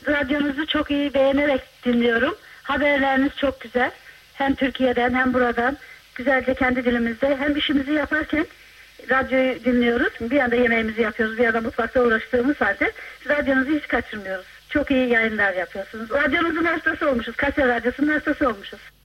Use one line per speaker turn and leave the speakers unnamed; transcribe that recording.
radyonuzu çok iyi beğenerek dinliyorum. Haberleriniz çok güzel. Hem Türkiye'den hem buradan. Güzelce kendi dilimizde. Hem işimizi yaparken radyoyu dinliyoruz. Bir yanda yemeğimizi yapıyoruz. Bir yanda mutfakta uğraştığımız halde radyonuzu hiç kaçırmıyoruz. Çok iyi yayınlar yapıyorsunuz. Radyonuzun hastası olmuşuz. Kayseri Radyosu'nun hastası olmuşuz.